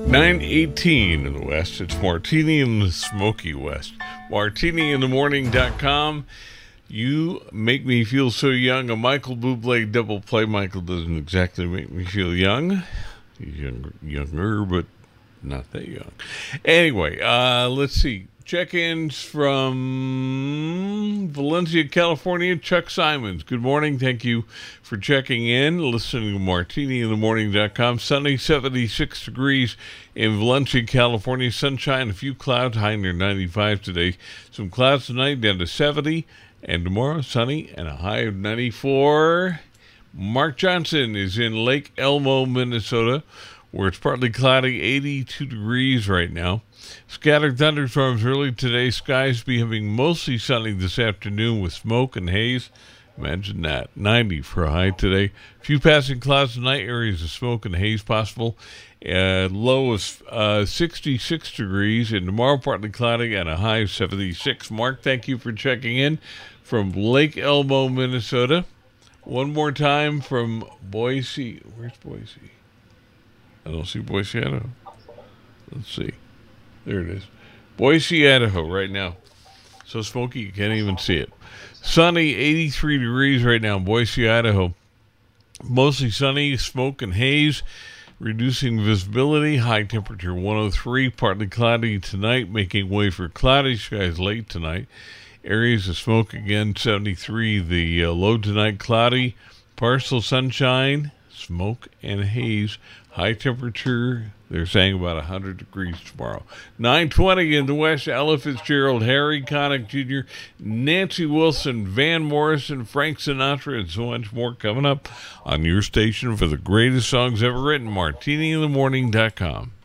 9:18 in the West. It's Martini in the Smoky West. MartiniInTheMorning.com. You Make Me Feel So Young. A Michael Bublé double play. Michael doesn't exactly make me feel young. He's younger, but not that young. Anyway, let's see. Check-ins from Valencia, California. Chuck Simons. Good morning. Thank you for checking in. Listening to MartiniInTheMorning.com. Sunny, 76 degrees in Valencia, California. Sunshine, a few clouds, high near 95 today. Some clouds tonight, down to 70. And tomorrow, sunny and a high of 94. Mark Johnson is in Lake Elmo, Minnesota, where it's partly cloudy, 82 degrees right now. Scattered thunderstorms early today. Skies becoming mostly sunny this afternoon with smoke and haze. Imagine that. 90 for a high today. Few passing clouds tonight. Areas of smoke and haze possible. Low of 66 degrees. And tomorrow partly cloudy and a high of 76. Mark, thank you for checking in from Lake Elmo, Minnesota. One more time from Boise. Where's Boise? I don't see Boise, Idaho. Let's see. There it is. Boise, Idaho right now. So smoky you can't even see it. Sunny, 83 degrees right now in Boise, Idaho. Mostly sunny, smoke and haze, reducing visibility. High temperature 103, partly cloudy tonight, making way for cloudy skies late tonight. Areas of smoke again, 73. The low tonight, cloudy, partial sunshine, smoke and haze. High temperature, they're saying about 100 degrees tomorrow. 9:20 in the West. Ella Fitzgerald, Harry Connick Jr., Nancy Wilson, Van Morrison, Frank Sinatra, and so much more coming up on your station for the greatest songs ever written. MartiniInTheMorning.com.